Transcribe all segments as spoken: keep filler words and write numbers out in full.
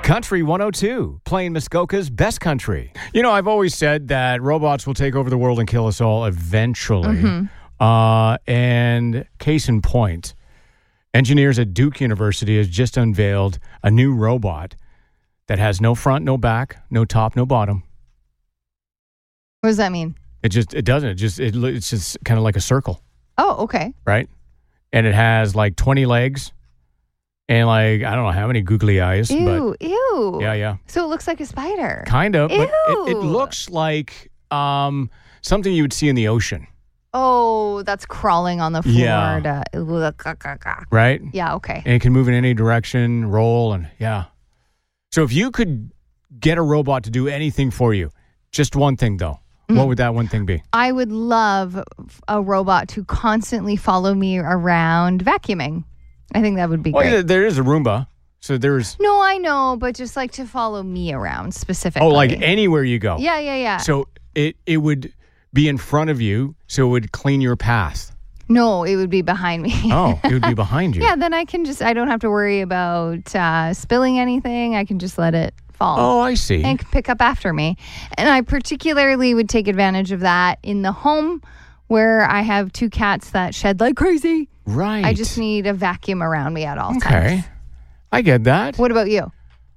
Country one oh two, playing Muskoka's best country. You know, I've always said that robots will take over the world and kill us all eventually. Mm-hmm. Uh, and case in point, engineers at Duke University has just unveiled a new robot that has no front, no back, no top, no bottom. What does that mean? It just, it doesn't. It just, it, it's just kind of like a circle. Oh, okay. Right? And it has like twenty legs and like, I don't know how many googly eyes. Ew, but ew. Yeah, yeah. So it looks like a spider. Kind of. Ew. But it, it looks like um, something you would see in the ocean. Oh, that's crawling on the floor. Yeah. To, right? Yeah, okay. And it can move in any direction, roll, and yeah. So if you could get a robot to do anything for you, just one thing though, mm. what would that one thing be? I would love a robot to constantly follow me around vacuuming. I think that would be well, great. Yeah, there is a Roomba. So there's... No, I know, but just like to follow me around specifically. Oh, like anywhere you go? Yeah, yeah, yeah. So it, it would be in front of you, so it would clean your path. No, it would be behind me. Oh, it would be behind you. Yeah, then I can just, I don't have to worry about uh, spilling anything. I can just let it fall. Oh, I see. And pick up after me. And I particularly would take advantage of that in the home where I have two cats that shed like crazy. Right. I just need a vacuum around me at all okay. times. Okay. I get that. What about you?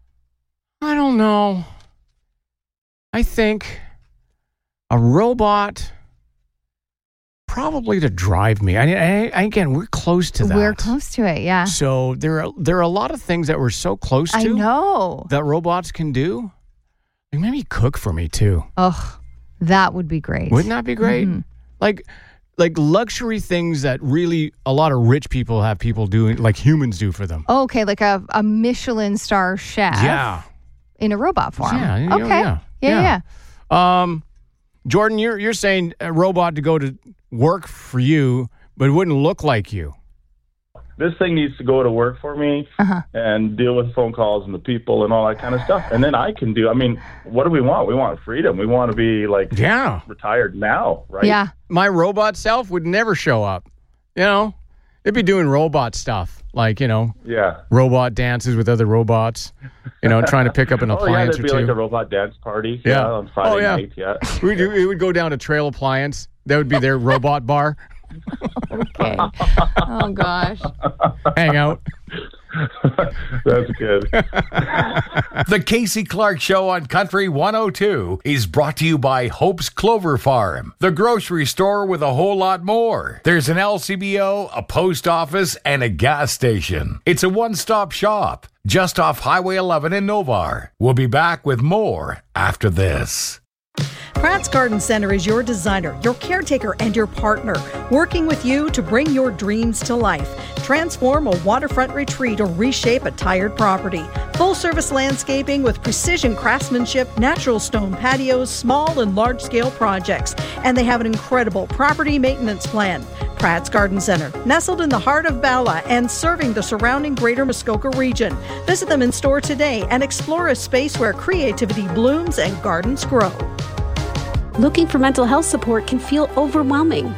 I don't know. I think a robot probably to drive me. I, I, again, we're close to that. We're close to it, yeah. So there are there are a lot of things that we're so close to. I know. That robots can do. Like maybe cook for me too. Oh, that would be great. Wouldn't that be great? Mm-hmm. Like like luxury things that really a lot of rich people have people doing, like humans do for them. Oh, okay, like a, a Michelin star chef. Yeah. In a robot form. Yeah. You know, okay. Yeah. Yeah, yeah. yeah. Um, Jordan, you're you're saying a robot to go to work for you, but it wouldn't look like you. This thing needs to go to work for me uh-huh. and deal with phone calls and the people and all that kind of stuff. And then I can do, I mean, what do we want? We want freedom. We want to be like yeah. retired now, right? Yeah. My robot self would never show up. You know, it'd be doing robot stuff. Like, you know, yeah, robot dances with other robots, you know, trying to pick up an oh, appliance yeah, or be two. like a robot dance party yeah. yeah on Friday oh, yeah. night. Yeah. we do, it would go down to Trail Appliance. That would be their robot bar. Okay. Oh, gosh. Hang out. That's good. The Casey Clark Show on Country one oh two is brought to you by Hope's Clover Farm, the grocery store with a whole lot more. There's an L C B O, a post office, and a gas station. It's a one-stop shop just off Highway eleven in Novar. We'll be back with more after this. Pratt's Garden Center is your designer, your caretaker, and your partner, working with you to bring your dreams to life. Transform a waterfront retreat or reshape a tired property. Full-service landscaping with precision craftsmanship, natural stone patios, small and large-scale projects. And they have an incredible property maintenance plan. Pratt's Garden Center, nestled in the heart of Bala and serving the surrounding greater Muskoka region. Visit them in store today and explore a space where creativity blooms and gardens grow. Looking for mental health support can feel overwhelming.